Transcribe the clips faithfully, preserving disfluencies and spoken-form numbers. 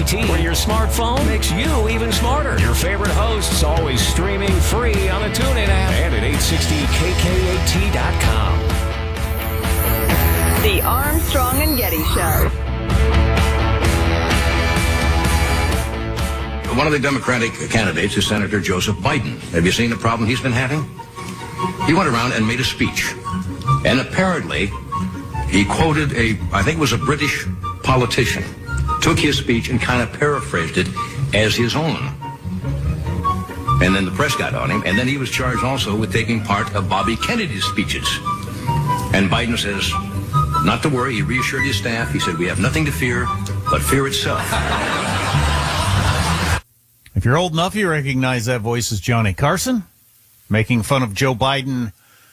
T, where your smartphone makes you even smarter. Your favorite hosts always streaming free on the TuneIn app and at eight sixty K K A T dot com. The Armstrong and Getty Show. One of the Democratic candidates is Senator Joseph Biden. Have you seen the problem he's been having? He went around and made a speech. And apparently, he quoted a, I think it was a British politician, took his speech and kind of paraphrased it as his own. And then the press got on him, and then he was charged also with taking part of Bobby Kennedy's speeches. And Biden says, not to worry, he reassured his staff. He said, we have nothing to fear but fear itself. If you're old enough, you recognize that voice as Johnny Carson, making fun of Joe Biden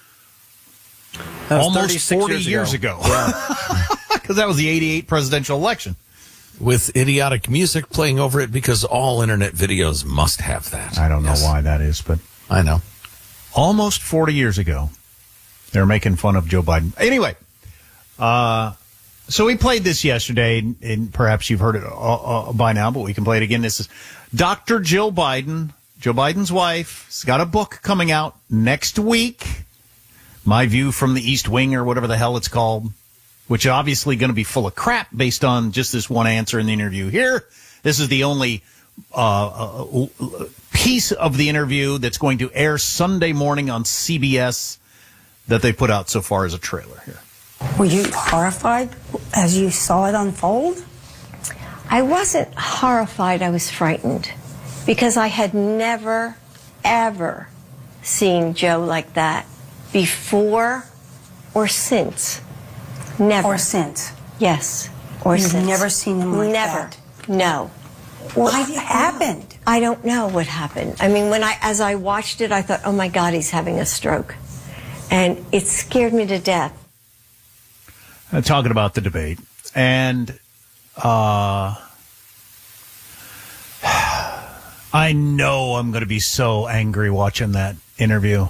almost forty years, years ago. Because yeah. That was the eighty-eight presidential election. With idiotic music playing over it, because all internet videos must have that. I don't know yes. why that is, but I know. Almost forty years ago, they were making fun of Joe Biden. Anyway, uh, so we played this yesterday, and perhaps you've heard it uh, uh, by now, but we can play it again. This is Doctor Jill Biden, Joe Biden's wife. She's got a book coming out next week. My View from the East Wing, or whatever the hell it's called, which is obviously going to be full of crap based on just this one answer in the interview here. This is the only uh, uh, piece of the interview that's going to air Sunday morning on C B S that they put out so far as a trailer here. Were you horrified as you saw it unfold? I wasn't horrified. I was frightened because I had never, ever seen Joe like that before or since. Never. Or since? Yes. Or You've since. never seen him like never. that? No. What happened? I don't know what happened. I mean, when I, as I watched it, I thought, oh my God, he's having a stroke. And it scared me to death. Uh, talking about the debate. And, uh, I know I'm going to be so angry watching that interview.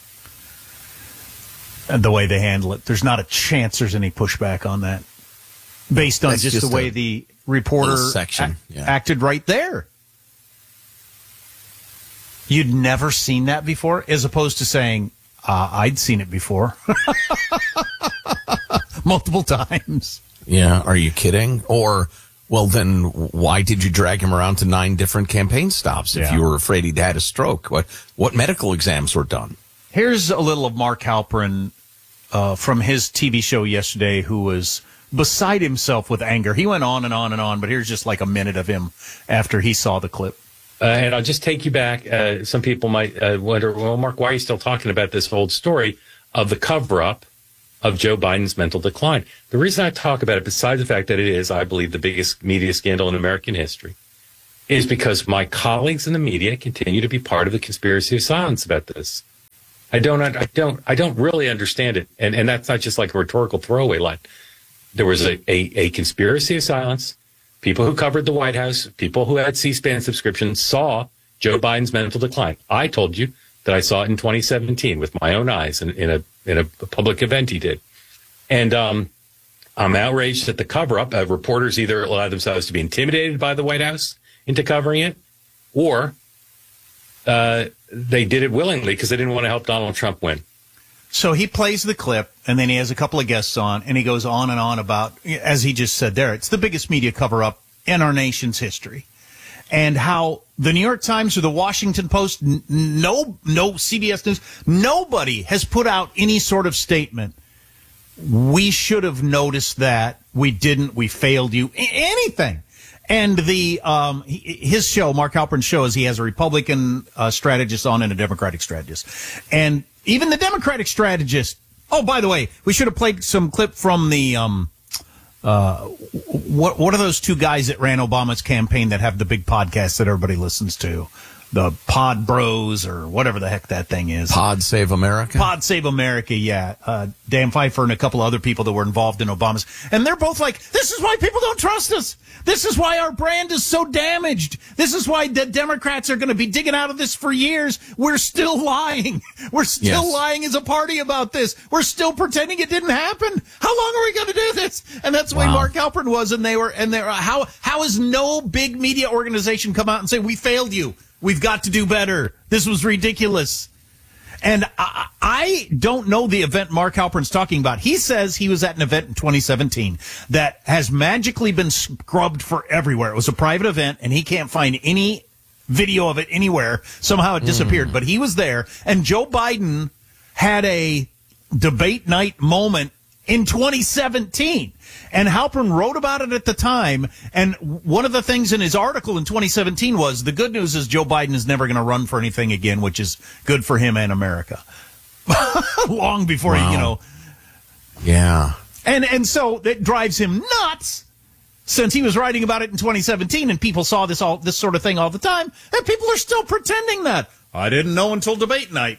And the way they handle it. There's not a chance there's any pushback on that. Based on That's just, just the way the reporter section. A- Yeah. acted right there. You'd never seen that before, as opposed to saying, uh, I'd seen it before. Multiple times. Yeah, are you kidding? Or, well, then why did you drag him around to nine different campaign stops if Yeah. you were afraid he'd had a stroke? What, what medical exams were done? Here's a little of Mark Halperin uh, from his T V show yesterday, who was beside himself with anger. He went on and on and on, but here's just like a minute of him after he saw the clip. Uh, and I'll just take you back. Uh, some people might uh, wonder, well, Mark, why are you still talking about this old story of the cover-up of Joe Biden's mental decline? The reason I talk about it, besides the fact that it is, I believe, the biggest media scandal in American history, is because my colleagues in the media continue to be part of the conspiracy of silence about this. I don't, I don't, I don't really understand it. And, and that's not just like a rhetorical throwaway line. There was a, a, a conspiracy of silence. People who covered the White House, people who had C-SPAN subscriptions saw Joe Biden's mental decline. I told you that I saw it in twenty seventeen with my own eyes in, in a, in a public event he did. And, um, I'm outraged at the cover-up. Uh, reporters either allowed themselves to be intimidated by the White House into covering it, or, uh, they did it willingly because they didn't want to help Donald Trump win. So he plays the clip, and then he has a couple of guests on, and he goes on and on about, as he just said there, it's the biggest media cover-up in our nation's history. And how the New York Times or the Washington Post, n- no, no C B S News, nobody has put out any sort of statement. We should have noticed that. We didn't. We failed you. A- anything. And the um, his show, Mark Halperin's show, is he has a Republican uh, strategist on and a Democratic strategist. And even the Democratic strategist, oh, by the way, we should have played some clip from the, um, uh, what what are those two guys that ran Obama's campaign that have the big podcast that everybody listens to? the Pod Bros or whatever the heck that thing is. Pod Save America? Pod Save America, yeah. Uh, Dan Pfeiffer and a couple other people that were involved in Obama's. And they're both like, this is why people don't trust us. This is why our brand is so damaged. This is why the Democrats are going to be digging out of this for years. We're still lying. We're still Yes. lying as a party about this. We're still pretending it didn't happen. How long are we going to do this? And that's the way Wow. Mark Halperin was. And they were, and they're, how, how has no big media organization come out and say, we failed you? We've got to do better. This was ridiculous. And I, I don't know the event Mark Halperin's talking about. He says he was at an event in twenty seventeen that has magically been scrubbed for everywhere. It was a private event, and he can't find any video of it anywhere. Somehow it disappeared. Mm. But he was there, and Joe Biden had a debate night moment in twenty seventeen. And Halperin wrote about it at the time. And one of the things in his article in twenty seventeen was the good news is Joe Biden is never going to run for anything again, which is good for him and America. Long before wow. he, you know. Yeah. And, and so that drives him nuts since he was writing about it in twenty seventeen and people saw this all, this sort of thing all the time. And people are still pretending that. I didn't know until debate night.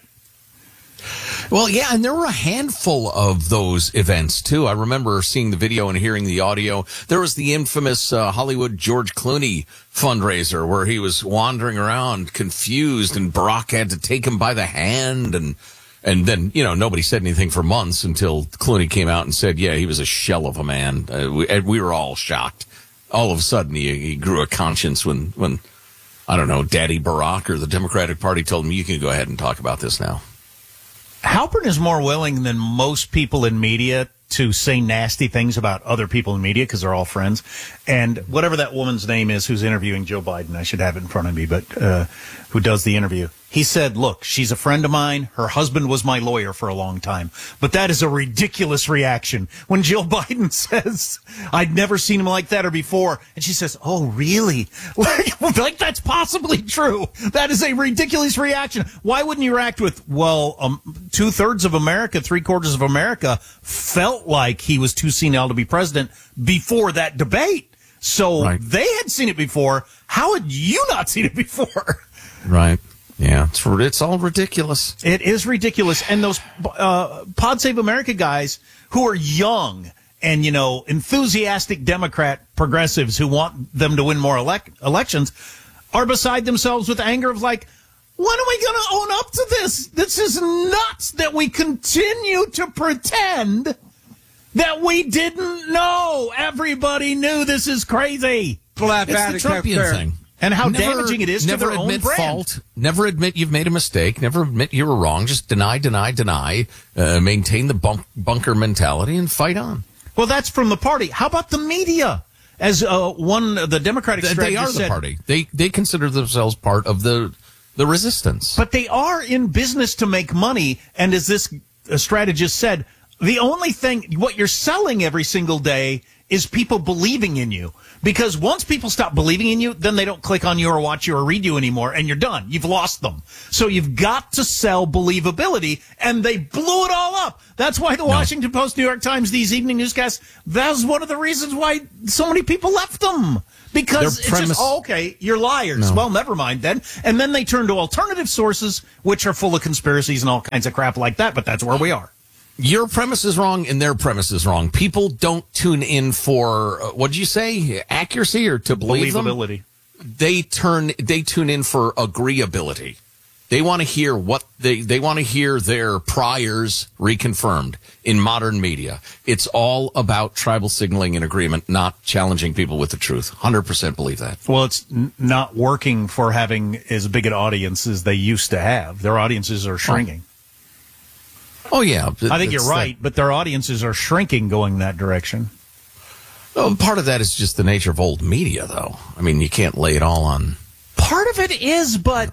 Well, yeah, and there were a handful of those events, too. I remember seeing the video and hearing the audio. There was the infamous uh, Hollywood George Clooney fundraiser where he was wandering around confused and Barack had to take him by the hand. And and then, you know, nobody said anything for months until Clooney came out and said, yeah, he was a shell of a man. Uh, we, and we were all shocked. All of a sudden, he, he grew a conscience when, when, I don't know, Daddy Barack or the Democratic Party told him, you can go ahead and talk about this now. Halperin is more willing than most people in media to say nasty things about other people in media because they're all friends. And whatever that woman's name is who's interviewing Joe Biden, I should have it in front of me, but uh, who does the interview. He said, look, she's a friend of mine. Her husband was my lawyer for a long time. But that is a ridiculous reaction. When Jill Biden says, I'd never seen him like that or before. And she says, oh, really? Like, like that's possibly true. That is a ridiculous reaction. Why wouldn't you react with, well, um, two thirds of America, three quarters of America felt like he was too senile to be president before that debate. So right. They had seen it before. How had you not seen it before? Right. Yeah, it's it's all ridiculous. It is ridiculous. And those uh, Pod Save America guys who are young and, you know, enthusiastic Democrat progressives who want them to win more elect- elections are beside themselves with anger of like, when are we going to own up to this? This is nuts that we continue to pretend that we didn't know. Everybody knew this is crazy. It's the Trumpian thing. And how never, damaging it is to their own brand. Never admit fault. Never admit you've made a mistake. Never admit you were wrong. Just deny, deny, deny. Uh, maintain the bunk- bunker mentality and fight on. Well, that's from the party. How about the media? As uh, one the Democratic they, strategist they are the said, party. They they consider themselves part of the the resistance. But they are in business to make money. And as this uh, strategist said, the only thing what you're selling every single day is people believing in you. Because once people stop believing in you, then they don't click on you or watch you or read you anymore, and you're done. You've lost them. So you've got to sell believability, and they blew it all up. That's why the no. Washington Post, New York Times, these evening newscasts, that's one of the reasons why so many people left them. Because Their it's premise- just, oh, okay, you're liars. No. Well, never mind then. And then they turn to alternative sources, which are full of conspiracies and all kinds of crap like that, but that's where we are. Your premise is wrong and their premise is wrong. People don't tune in for, uh, what did you say, accuracy or to believe Believability. Them? They turn, they tune in for agreeability. They want to hear what they, they want to hear their priors reconfirmed in modern media. It's all about tribal signaling and agreement, not challenging people with the truth. one hundred percent believe that. Well, it's n- not working for having as big an audience as they used to have. Their audiences are shrinking. Oh. Oh, yeah. I think you're right, that. But their audiences are shrinking going that direction. Well, part of that is just the nature of old media, though. I mean, you can't lay it all on. Part of it is, but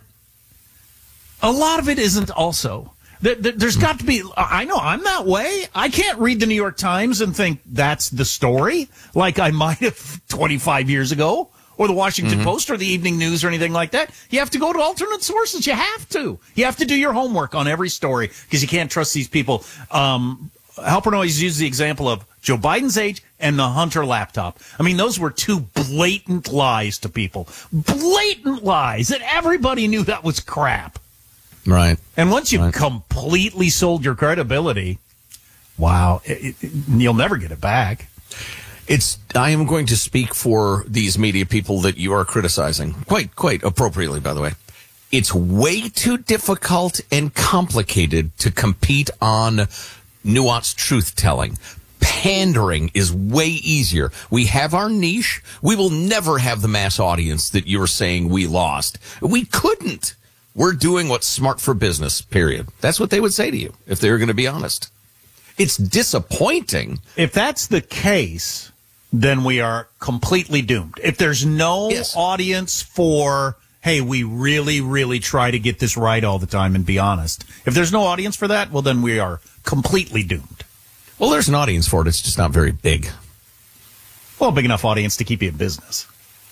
a lot of it isn't also. There's got to be, I know I'm that way. I can't read the New York Times and think that's the story like I might have twenty-five years ago. Or the Washington mm-hmm. Post or the Evening News or anything like that. You have to go to alternate sources. You have to. You have to do your homework on every story because you can't trust these people. Um, Halperin always uses the example of Joe Biden's age and the Hunter laptop. I mean, those were two blatant lies to people. Blatant lies that everybody knew that was crap. Right. And once you've right. completely sold your credibility, wow, it, it, you'll never get it back. It's. I am going to speak for these media people that you are criticizing, quite, quite appropriately, by the way. It's way too difficult and complicated to compete on nuanced truth-telling. Pandering is way easier. We have our niche. We will never have the mass audience that you're saying we lost. We couldn't. We're doing what's smart for business, period. That's what they would say to you if they were going to be honest. It's disappointing. If that's the case, then we are completely doomed. If there's no yes. audience for, hey, we really, really try to get this right all the time and be honest. If there's no audience for that, well, then we are completely doomed. Well, there's an audience for it. It's just not very big. Well, big enough audience to keep you in business.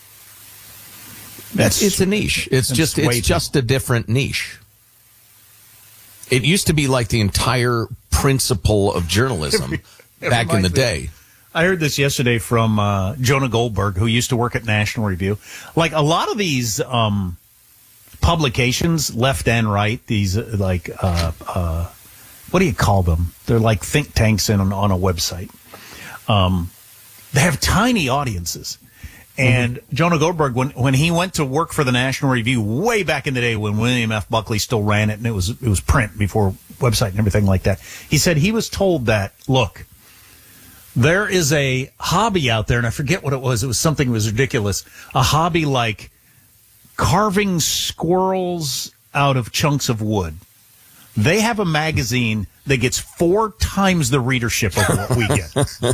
That's it's a niche. It's just it's just a different niche. It used to be like the entire principle of journalism it, it back in the day. Me. I heard this yesterday from uh, Jonah Goldberg, who used to work at National Review. Like a lot of these um, publications, left and right, these uh, like uh, uh, what do you call them? They're like think tanks in on, on a website. Um, they have tiny audiences. And mm-hmm. Jonah Goldberg, when when he went to work for the National Review way back in the day when William F. Buckley still ran it and it was it was print before website and everything like that, he said he was told that, look, there is a hobby out there, and I forget what it was. It was something that was ridiculous. A hobby like carving squirrels out of chunks of wood. They have a magazine that gets four times the readership of what we get.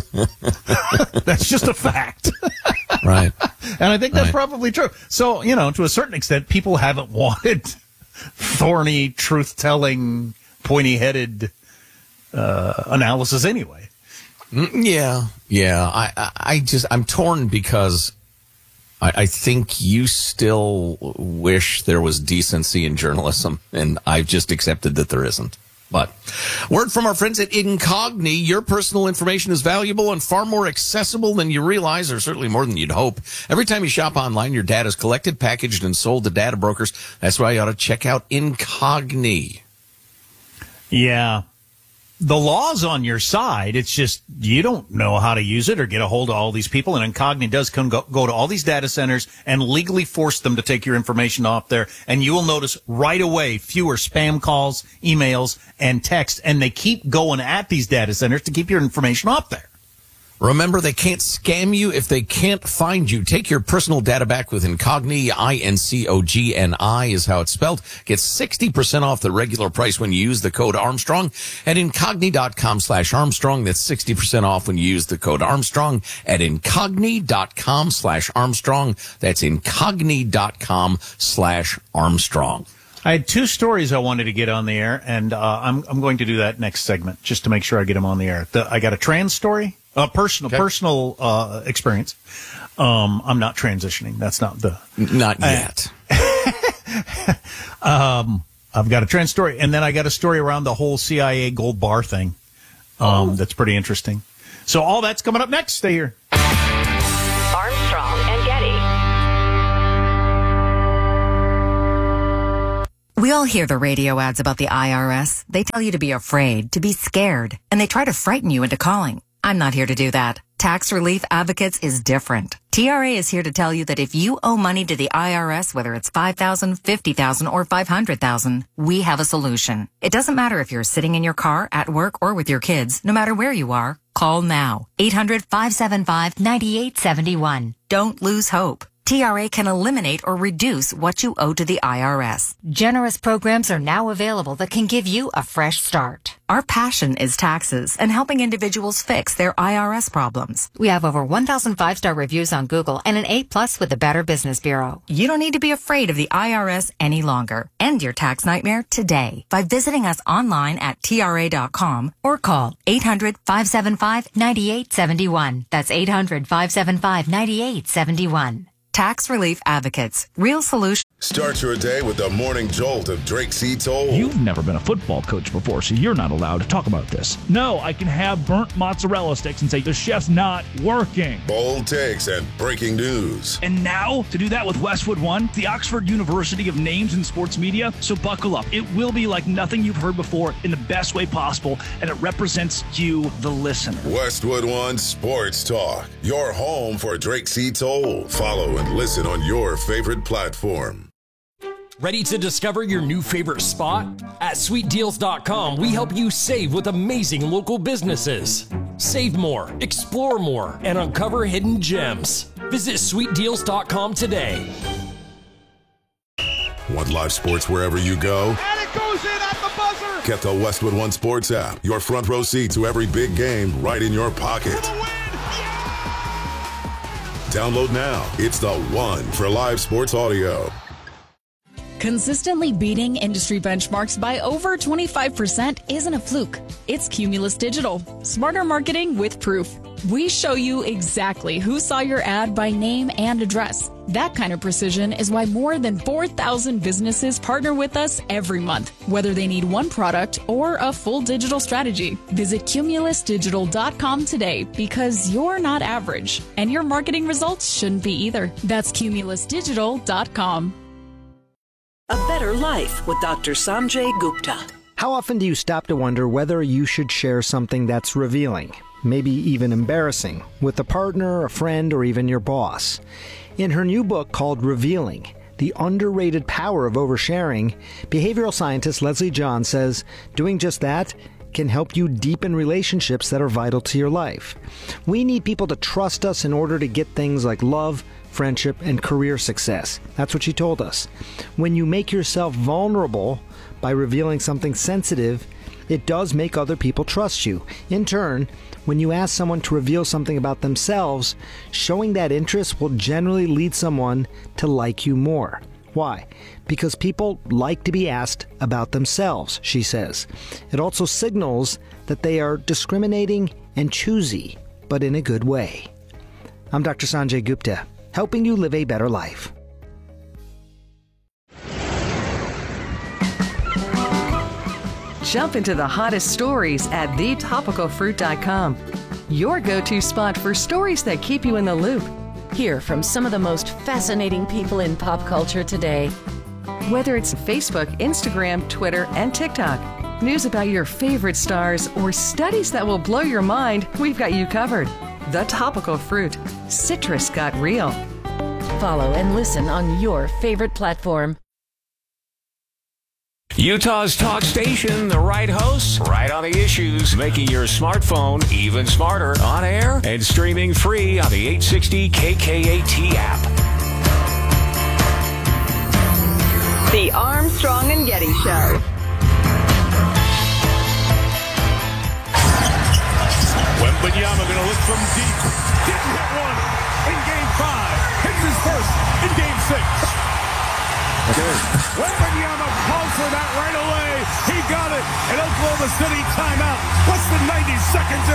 That's just a fact. Right. And I think that's right. probably true. So, you know, to a certain extent, people haven't wanted thorny, truth-telling, pointy-headed uh, analysis anyway. Yeah, yeah. I, I, I just, I'm torn because I, I think you still wish there was decency in journalism, and I've just accepted that there isn't. But word from our friends at Incogni, your personal information is valuable and far more accessible than you realize, or certainly more than you'd hope. Every time you shop online, your data is collected, packaged, and sold to data brokers. That's why you ought to check out Incogni. Yeah. The law's on your side. It's just you don't know how to use it or get a hold of all these people. And Incogni does come go, go to all these data centers and legally force them to take your information off there. And you will notice right away fewer spam calls, emails, and text. And they keep going at these data centers to keep your information off there. Remember, they can't scam you if they can't find you. Take your personal data back with Incogni. I N C O G N I is how it's spelled. Get sixty percent off the regular price when you use the code Armstrong at Incogni.com slash Armstrong. That's sixty percent off when you use the code Armstrong at Incogni.com slash Armstrong. That's Incogni.com slash Armstrong. I had two stories I wanted to get on the air, and uh, I'm I'm going to do that next segment just to make sure I get them on the air. The, I got a trans story. A personal, okay. personal uh, experience. Um, I'm not transitioning. That's not the not yet. um, I've got a trans story, and then I got a story around the whole C I A gold bar thing. Um, oh. That's pretty interesting. So all that's coming up next. Stay here. Armstrong and Getty. We all hear the radio ads about the I R S. They tell you to be afraid, to be scared, and they try to frighten you into calling. I'm not here to do that. Tax Relief Advocates is different. T R A is here to tell you that if you owe money to the I R S, whether it's five thousand dollars, fifty thousand dollars, or five hundred thousand dollars, we have a solution. It doesn't matter if you're sitting in your car, at work, or with your kids. No matter where you are, call now. eight hundred, five seven five, nine eight seven one. Don't lose hope. T R A can eliminate or reduce what you owe to the I R S. Generous programs are now available that can give you a fresh start. Our passion is taxes and helping individuals fix their I R S problems. We have over one thousand five-star reviews on Google and an A plus with the Better Business Bureau. You don't need to be afraid of the I R S any longer. End your tax nightmare today by visiting us online at T R A dot com or call eight hundred, five seven five, nine eight seven one. That's eight hundred, five seven five, nine eight seven one. Tax Relief Advocates. Real solution. Start your day with the morning jolt of Drake C. Toll. You've never been a football coach before, so you're not allowed to talk about this. No, I can have burnt mozzarella sticks and say the chef's not working. Bold takes and breaking news. And now, to do that with Westwood One, the Oxford University of Names in Sports Media. So buckle up. It will be like nothing you've heard before in the best way possible, and it represents you, the listener. Westwood One Sports Talk, your home for Drake C. Toll. Follow and listen on your favorite platform. Ready to discover your new favorite spot? At sweet deals dot com, we help you save with amazing local businesses. Save more, explore more, and uncover hidden gems. Visit sweet deals dot com today. Want live sports wherever you go? And it goes in at the buzzer! Get the Westwood One Sports app. Your front row seat to every big game right in your pocket. Download now. It's the one for live sports audio. Consistently beating industry benchmarks by over twenty-five percent isn't a fluke. It's Cumulus Digital. Smarter marketing with proof. We show you exactly who saw your ad by name and address. That kind of precision is why more than four thousand businesses partner with us every month, whether they need one product or a full digital strategy. Visit cumulus digital dot com today because you're not average, and your marketing results shouldn't be either. That's cumulus digital dot com. A Better Life with Doctor Sanjay Gupta. How often do you stop to wonder whether you should share something that's revealing, maybe even embarrassing, with a partner, a friend, or even your boss? In her new book called Revealing, The Underrated Power of Oversharing, behavioral scientist Leslie John says doing just that can help you deepen relationships that are vital to your life. We need people to trust us in order to get things like love, friendship, and career success. That's what she told us. When you make yourself vulnerable by revealing something sensitive, it does make other people trust you. In turn, when you ask someone to reveal something about themselves, showing that interest will generally lead someone to like you more. Why? Because people like to be asked about themselves, she says. It also signals that they are discriminating and choosy, but in a good way. I'm Doctor Sanjay Gupta, helping you live a better life. Jump into the hottest stories at the topical fruit dot com. Your go-to spot for stories that keep you in the loop. Hear from some of the most fascinating people in pop culture today. Whether it's Facebook, Instagram, Twitter, and TikTok, news about your favorite stars, or studies that will blow your mind, we've got you covered. The Topical Fruit. Citrus got real. Follow and listen on your favorite platform. Utah's talk station, the right hosts, right on the issues, making your smartphone even smarter, on air and streaming free on the eight sixty K K A T app. The Armstrong and Getty Show. Wembanyama going to look from deep. Didn't hit one in game five. Hits his first in game six. Wembanyama calls for that right away. He got it. And Oklahoma City timeout. What's the ninety seconds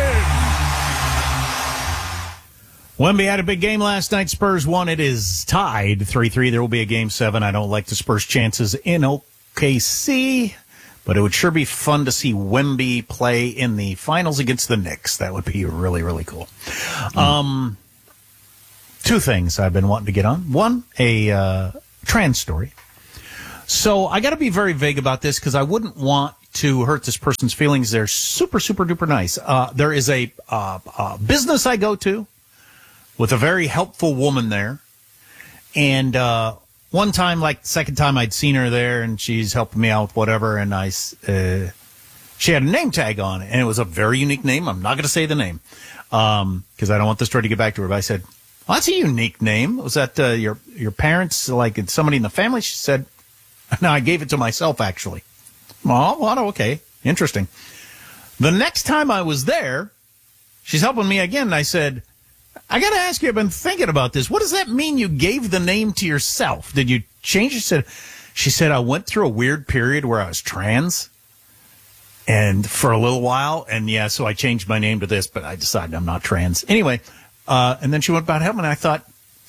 in? Wemby had a big game last night. Spurs won. It is tied three three. There will be a game seven. I don't like the Spurs' chances in O K C, but it would sure be fun to see Wemby play in the finals against the Knicks. That would be really, really cool. Mm. Um, two things I've been wanting to get on. One, a uh, trans story. So I got to be very vague about this because I wouldn't want to hurt this person's feelings. They're super, super duper nice. Uh, there is a uh, uh, business I go to with a very helpful woman there. And uh, one time, like second time I'd seen her there, and she's helping me out with whatever, and I, uh, she had a name tag on it, and it was a very unique name. I'm not going to say the name because um, I don't want the story to get back to her. But I said, well, that's a unique name. Was that uh, your your parents, like somebody in the family? She said, no, I gave it to myself, actually. Oh, well, okay. Interesting. The next time I was there, she's helping me again, and I said, I got to ask you, I've been thinking about this. What does that mean you gave the name to yourself? Did you change it? She said, she said, I went through a weird period where I was trans and for a little while. And yeah, so I changed my name to this, but I decided I'm not trans. Anyway, uh, and then she went about helping. And I thought,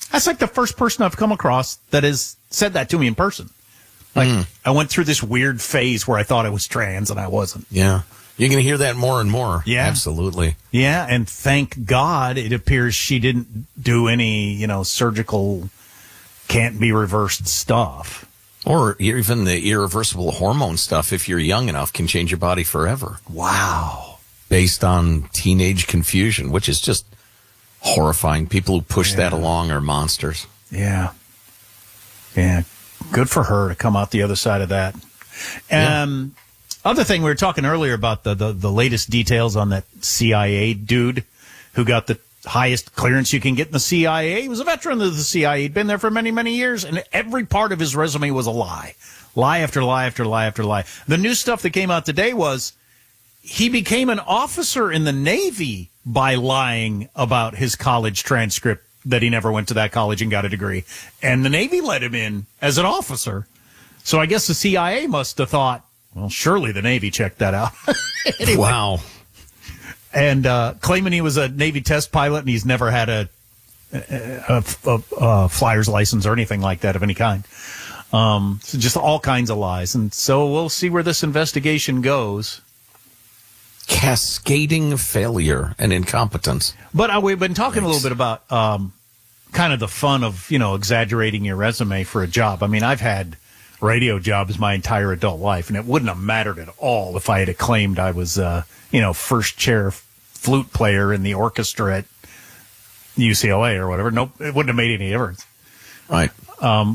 That's like the first person I've come across that has said that to me in person. Like, mm. I went through this weird phase where I thought I was trans and I wasn't. Yeah. You're going to hear that more and more. Yeah. Absolutely. Yeah, and thank God it appears she didn't do any, you know, surgical, can't be reversed stuff. Or even the irreversible hormone stuff, if you're young enough, can change your body forever. Wow. Based on teenage confusion, which is just horrifying. People who push yeah. that along are monsters. Yeah. Yeah. Good for her to come out the other side of that. Um, yeah. Other thing, we were talking earlier about the, the, the latest details on that C I A dude who got the highest clearance you can get in the C I A. He was a veteran of the C I A. He'd been there for many, many years, and every part of his resume was a lie. Lie after lie after lie after lie. The new stuff that came out today was he became an officer in the Navy by lying about his college transcript that he never went to that college and got a degree. And the Navy let him in as an officer. So I guess the C I A must have thought, well, surely the Navy checked that out. Anyway. Wow. And uh, claiming he was a Navy test pilot and he's never had a, a, a, a flyer's license or anything like that of any kind. Um, so just all kinds of lies. And so we'll see where this investigation goes. Cascading failure and incompetence. But uh, we've been talking Thanks. a little bit about um, kind of the fun of, you know, exaggerating your resume for a job. I mean, I've had radio jobs my entire adult life, and it wouldn't have mattered at all if I had claimed I was, uh, you know, first chair flute player in the orchestra at U C L A or whatever. Nope, it wouldn't have made any difference. Right. Um,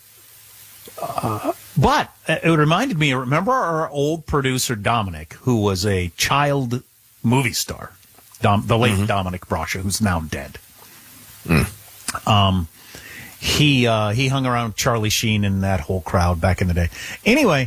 uh, but it reminded me, remember our old producer Dominic, who was a child movie star, Dom, the late mm-hmm. Dominic Brascia, who's now dead. Mm. Um, he uh, he hung around with Charlie Sheen and that whole crowd back in the day. Anyway,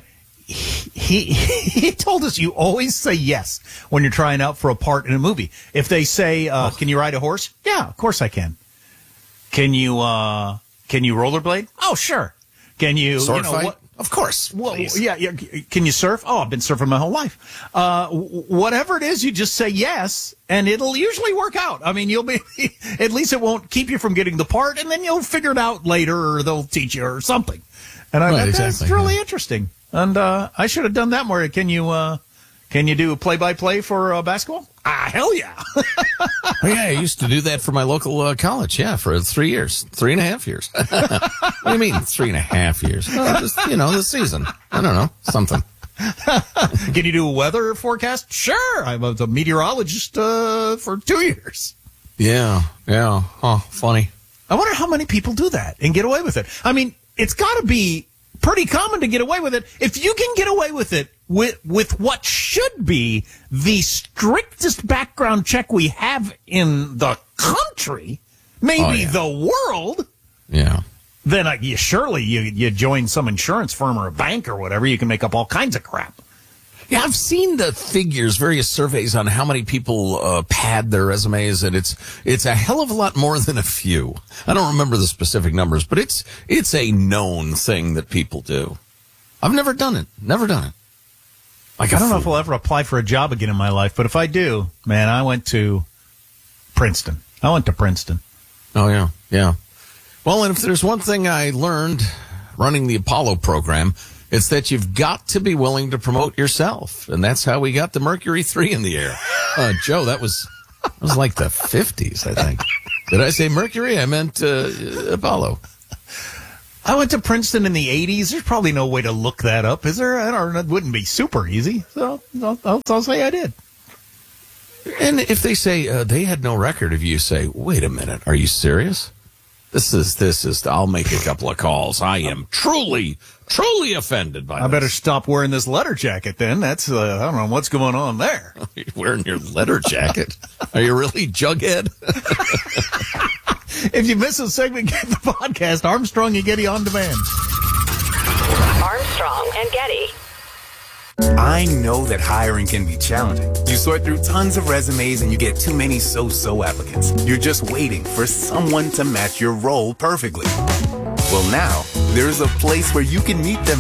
he he told us you always say yes when you're trying out for a part in a movie. If they say, uh, oh. "Can you ride a horse?" Yeah, of course I can. Can you uh, can you rollerblade? Oh, sure. Can you, Sword you know, fight? What, of course. Well, yeah, yeah. Can you surf? Oh, I've been surfing my whole life. Uh, whatever it is, you just say yes, and it'll usually work out. I mean, you'll be, at least it won't keep you from getting the part, and then you'll figure it out later, or they'll teach you or something. And I, right, that's exactly, really yeah. interesting. And uh, I should have done that more. Can you, uh, can you do play-by-play for uh, basketball? Ah, hell yeah. Oh, yeah, I used to do that for my local uh, college, yeah, for three years, three and a half years. What do you mean three and a half years? Well, just, you know, the season. I don't know, something. Can you do a weather forecast? Sure. I was a meteorologist uh, for two years. Yeah, yeah. Oh, funny. I wonder how many people do that and get away with it. I mean, it's got to be pretty common to get away with it. If you can get away with it with with what should be the strictest background check we have in the country, maybe oh, yeah. the world, yeah, then uh, you surely you you join some insurance firm or a bank or whatever, you can make up all kinds of crap. Yeah, I've seen the figures, various surveys on how many people uh, pad their resumes, and it's it's a hell of a lot more than a few. I don't remember the specific numbers, but it's it's a known thing that people do. I've never done it. Never done it. Like I don't know if I'll ever apply for a job again in my life, but if I do, man, I went to Princeton. I went to Princeton. Oh, yeah, yeah. Well, and if there's one thing I learned running the Apollo program, it's that you've got to be willing to promote yourself. And that's how we got the Mercury three in the air. Uh, Joe, that was that was like the fifties, I think. Did I say Mercury? I meant uh, Apollo. I went to Princeton in the eighties. There's probably no way to look that up, is there? I don't. It wouldn't be super easy. So I'll, I'll, I'll say I did. And if they say uh, they had no record of you, say, wait a minute, are you serious? This is, this is, I'll make a couple of calls. I am truly, truly offended by I this. better stop wearing this letter jacket then. That's, uh, I don't know what's going on there. You're wearing your letter jacket? Are you really Jughead? If you miss a segment, get the podcast, Armstrong and Getty On Demand. Armstrong and Getty. I know that hiring can be challenging. You sort through tons of resumes and you get too many so-so applicants. You're just waiting for someone to match your role perfectly. Well, now, there's a place where you can meet them